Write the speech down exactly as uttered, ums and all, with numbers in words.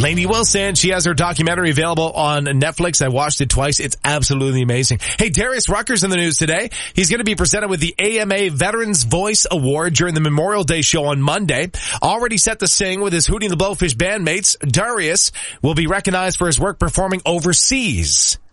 Lainey Wilson, she has her documentary available on Netflix. I watched it twice. It's absolutely amazing. Hey, Darius Rucker's in the news today. He's going to be presented with the A M A Veterans Voice Award during the Memorial Day show on Monday. Already set to sing with his Hootie and the Blowfish bandmates, Darius will be recognized for his work performing overseas.